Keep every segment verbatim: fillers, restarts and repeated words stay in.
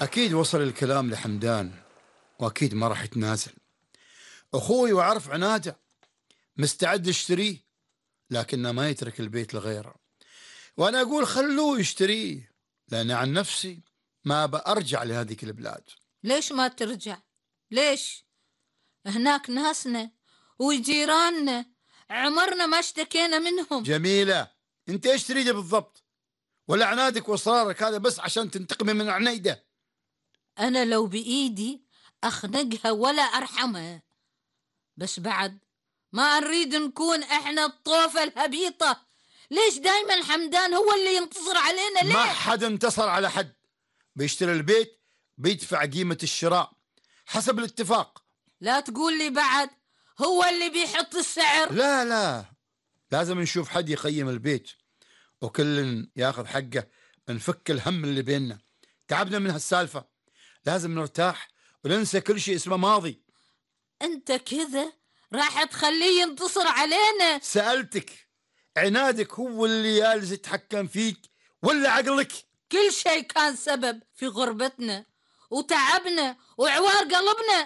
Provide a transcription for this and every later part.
أكيد وصل الكلام لحمدان، وأكيد ما راح يتنازل. أخوي وعرف عناده، مستعد يشتريه، لكنه ما يترك البيت لغيره. وأنا أقول خلوه يشتريه، لأن عن نفسي ما بأرجع لهذيك البلاد. ليش ما ترجع؟ ليش؟ هناك ناسنا وجيراننا عمرنا ما اشتكينا منهم. جميلة، أنت إيش تريده بالضبط؟ ولا عنادك وإصرارك هذا بس عشان تنتقمي من عنيدة؟ أنا لو بإيدي أخنقها ولا أرحمها، بس بعد ما نريد نكون إحنا الطوفة الهبيطة. ليش دايما حمدان هو اللي ينتصر علينا؟ ليه؟ ما حد انتصر على حد. بيشتري البيت بيدفع قيمة الشراء حسب الاتفاق. لا تقول لي بعد هو اللي بيحط السعر. لا لا، لازم نشوف حد يقيم البيت وكل ياخذ حقه، نفك الهم اللي بيننا. تعبنا من هالسالفة، لازم نرتاح وننسى كل شيء اسمه ماضي. انت كذا راح تخليه ينتصر علينا. سألتك، عنادك هو اللي يالز يتحكم فيك ولا عقلك؟ كل شيء كان سبب في غربتنا وتعبنا وعوار قلبنا.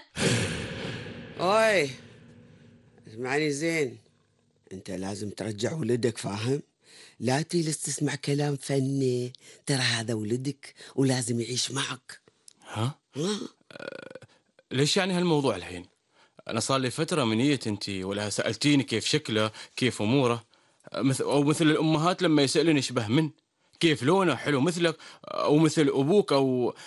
اوي اسمعني زين، انت لازم ترجع ولدك، فاهم؟ لا تجلس تسمع كلام فني، ترى هذا ولدك ولازم يعيش معك. ها؟ ها؟ أه ليش يعني هالموضوع الحين؟ أنا صار لي فترة من نية أنتي ولا سألتيني كيف شكله، كيف أموره، مثل أو مثل الأمهات لما يسألني يشبه من، كيف لونه حلو مثلك أو مثل أبوك أو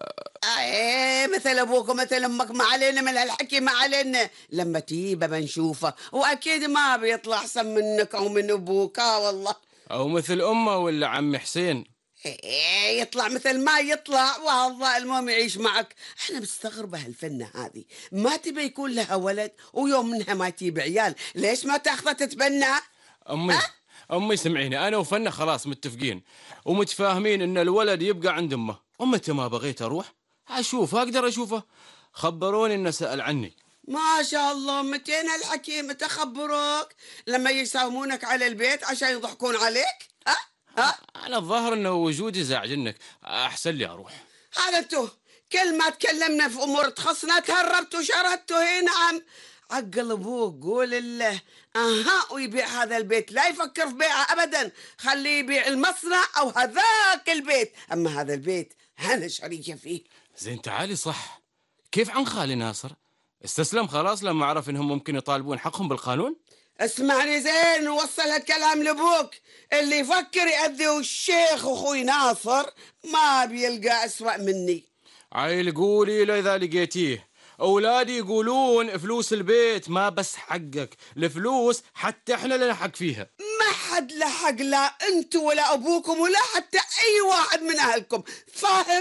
ايه مثل ابوك ومثل امك، ما علينا من هالحكي، ما علينا. لما تجيبه بنشوفه، واكيد ما بيطلع احسن منك او من ابوك. اه والله. أو مثل أمه ولا عم حسين. إيه يطلع مثل ما يطلع، والله المهم يعيش معك. احنا مستغربة هالفنة هذه، ما تبي يكون لها ولد ويوم منها ما تجيب عيال، ليش ما تاخذه تتبنى؟ أمي أه؟ أمي سمعيني، أنا وفنة خلاص متفقين ومتفاهمين إن الولد يبقى عند أمه. ومتى ما بغيت أروح أشوفه أقدر أشوفه. خبروني إنه سأل عني. ما شاء الله، متين هالحكي؟ متى خبروك؟ لما يساومونك على البيت عشان يضحكون عليك؟ ها؟ ها؟ على الظاهر إنه وجودي زعجنك، أحسن لي أروح. هذا انتو كل ما تكلمنا في امور تخصنا تهربتوا وشردتوا. هنا نعم، عقل ابوك قول له اها ويبيع هذا البيت، لا يفكر في بيعه ابدا، خليه يبيع المصنع او هذاك البيت، اما هذا البيت انا شريكه فيه. زين تعالي صح. كيف عن خالي ناصر؟ استسلم خلاص لما عرف انهم ممكن يطالبون حقهم بالقانون؟ اسمعني زين ووصل هالكلام لابوك، اللي يفكر يأذي الشيخ اخوي ناصر ما بيلقى اسوأ مني. عيل قولي له اذا لقيتيه. اولادي يقولون فلوس البيت ما بس حقك، الفلوس حتى احنا لنا حق فيها. ما حد له حق، لا انتوا ولا ابوكم ولا حتى اي واحد من اهلكم، فاهم؟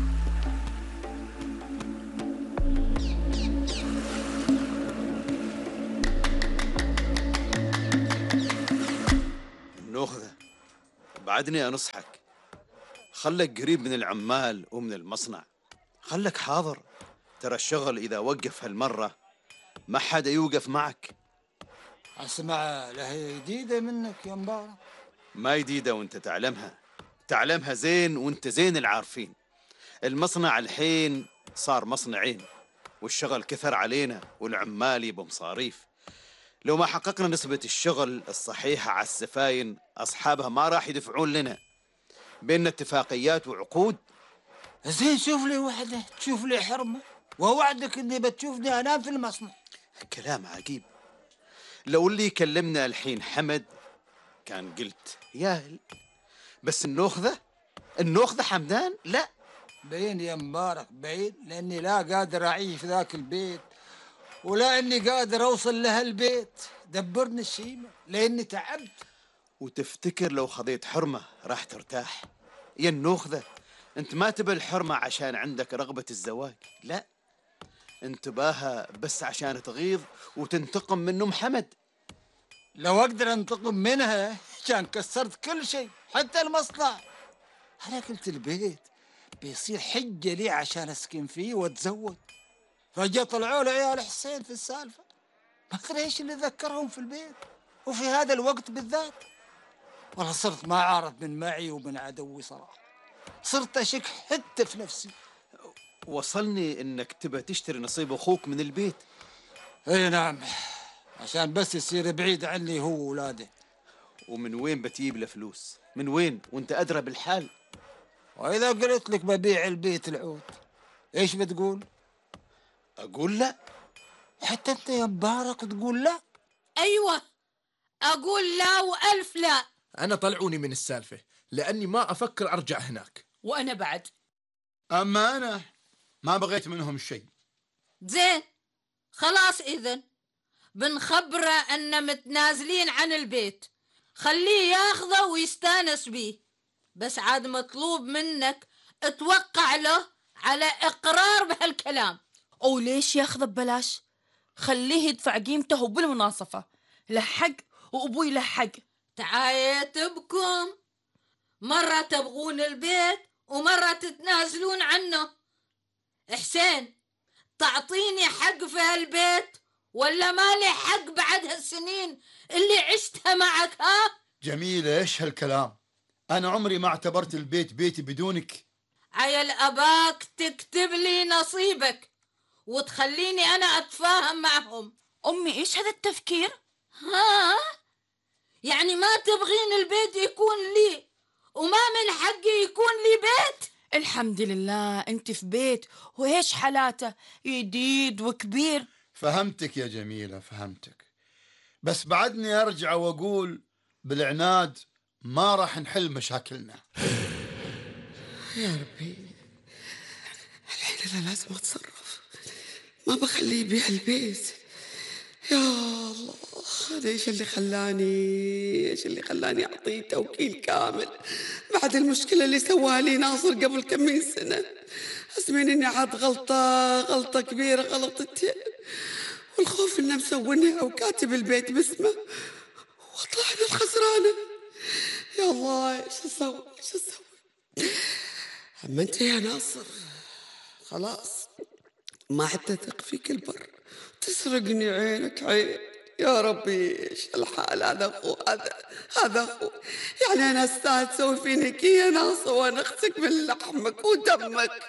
النوخذة، بعدني أنصحك، خلك قريب من العمال ومن المصنع، خلك حاضر. ترى الشغل إذا وقف هالمرة ما حدا يوقف معك. أسمع لهي جديدة منك يا مبارك. ما جديدة وانت تعلمها، تعلمها زين وانت زين العارفين. المصنع الحين صار مصنعين، والشغل كثر علينا والعمال يبوا مصاريف. لو ما حققنا نسبة الشغل الصحيحة على السفاين أصحابها ما راح يدفعون لنا. بيننا اتفاقيات وعقود. زين شوف لي وحدة تشوف لي حرمة، ووعدك اني بتشوفني انام في المصنع. كلام عجيب. لو اللي يكلمنا الحين حمد كان قلت ياهل، بس النوخذة النوخذة حمدان لا. بعيد يا مبارك بعيد، لاني لا قادر اعيش في ذاك البيت ولا اني قادر اوصل لهالبيت. دبرني الشيمة لاني تعبت. وتفتكر لو خذيت حرمة راح ترتاح؟ يا النوخذة، انت ما تبى الحرمة عشان عندك رغبة الزواج، لا، انت باها بس عشان تغيظ وتنتقم من ام حمد. لو اقدر انتقم منها كان كسرت كل شيء حتى المصنع. انا قلت البيت بيصير حجة لي عشان اسكن فيه واتزوج، فجأة طلعوا لي عيال حسين في السالفة. ما ادري ايش اللي ذكرهم في البيت وفي هذا الوقت بالذات. والله صرت ما عارف من معي ومن عدوي صراحة، صرت اشك حتى في نفسي. وصلني انك تبى تشتري نصيب اخوك من البيت. اي نعم، عشان بس يصير بعيد عني هو وولاده. ومن وين بتجيب له فلوس؟ من وين وانت ادرى بالحال؟ واذا قلت لك ببيع البيت العود ايش بتقول؟ اقول لا. حتى انت يا مبارك تقول لا؟ أيوة، أقول لا وألف لا. أنا طلعوني من السالفة لأني ما أفكر أرجع هناك. وأنا بعد. أما أنا ما بغيت منهم شيء. زين، خلاص إذن بنخبره أن متنازلين عن البيت، خليه ياخذه ويستانس بيه، بس عاد مطلوب منك توقع له على إقرار بهالكلام. أو ليش ياخذ ببلاش؟ خليه يدفع قيمته بالمناصفة، له حق وأبوي له حق. تعايتبكم، مرة تبغون البيت ومرة تتنازلون عنه. حسين، تعطيني حق في هالبيت ولا مالي حق بعد هالسنين اللي عشتها معك؟ ها جميلة، إيش هالكلام؟ أنا عمري ما اعتبرت البيت بيتي بدونك. عيل أباك تكتب لي نصيبك وتخليني أنا أتفاهم معهم. أمي إيش هذا التفكير؟ ها؟ يعني ما تبغين البيت يكون لي وما من حقي يكون لي بيت؟ الحمد لله أنت في بيت وإيش حالاته، جديد وكبير. فهمتك يا جميلة، فهمتك، بس بعدني أرجع وأقول بالعناد ما راح نحل مشاكلنا. يا ربي، الحين أنا لازم أتصرف، ما بخليه يبيع البيت. يا الله، هذا إيش اللي خلاني إيش اللي خلاني أعطيه توكيل كامل بعد المشكلة اللي سواها لي ناصر قبل كم من سنة. أسمين إني عاد غلطة غلطة كبيرة، غلطتين، والخوف إنه مسوينها وكاتب البيت باسمه وأطلع أنا الخسرانة. يا الله، إيش أسوي إيش أسوي؟ أما أنت يا ناصر خلاص ما عدت أثق فيك البر، تسرقني عينك عين. يا ربي إيش الحال، هذا أخو هذا هذا أخو، يعني أنا أستاهل تسوي فيني كي يا ناصر وأنا أختك من لحمك ودمك.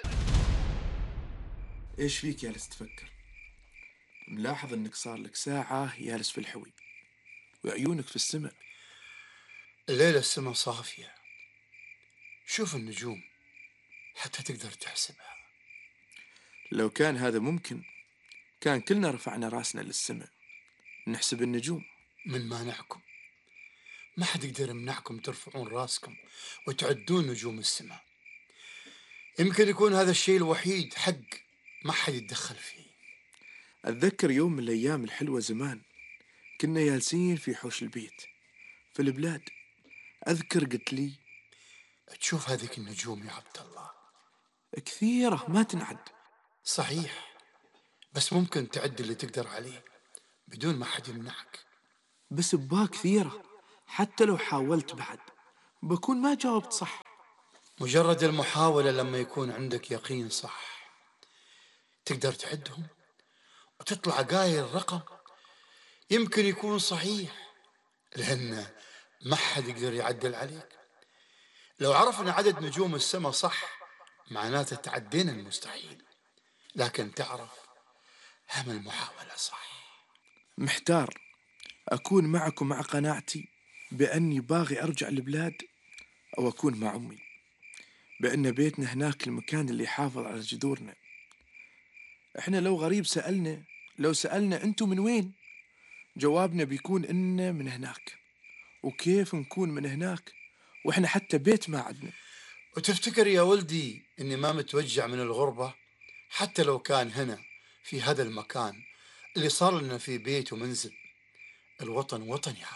إيش فيك جالس تفكر؟ ملاحظ إنك صار لك ساعة جالس في الحوي وعيونك في السماء. الليلة السماء صافية، شوف النجوم حتى تقدر تحسبها. لو كان هذا ممكن كان كلنا رفعنا راسنا للسماء نحسب النجوم. من مانعكم؟ ما حد يقدر يمنعكم ترفعون راسكم وتعدون نجوم السماء. يمكن يكون هذا الشيء الوحيد حق ما حد يتدخل فيه. أتذكر يوم من الأيام الحلوة زمان كنا جالسين في حوش البيت في البلاد. أذكر قلت لي تشوف هذيك النجوم يا عبد الله؟ كثيرة ما تنعد. صحيح، بس ممكن تعد اللي تقدر عليه بدون ما حد يمنعك. بس ببا كثيرة، حتى لو حاولت بعد بكون ما جاوبت صح. مجرد المحاولة لما يكون عندك يقين صح تقدر تعدهم وتطلع قايل الرقم يمكن يكون صحيح، لأن ما حد يقدر يعدل عليك. لو عرفنا عدد نجوم السماء صح معناته تعدينا المستحيل، لكن تعرف هم المحاولة صح. محتار أكون معكم مع قناعتي بأني باغي أرجع البلاد، أو أكون مع أمي بأن بيتنا هناك المكان اللي يحافظ على جذورنا. إحنا لو غريب سألنا لو سألنا أنتم من وين، جوابنا بيكون إننا من هناك. وكيف نكون من هناك وإحنا حتى بيت ما عدنا؟ وتفتكر يا ولدي إني ما متوجع من الغربة حتى لو كان هنا في هذا المكان اللي صار لنا فيه بيت ومنزل؟ الوطن وطن يا